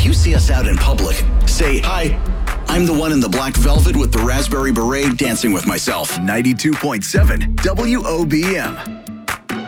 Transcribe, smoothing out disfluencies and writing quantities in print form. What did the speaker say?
you see us out in public, say, "Hi, I'm the one in the black velvet with the raspberry beret dancing with myself." 92.7 WOBM.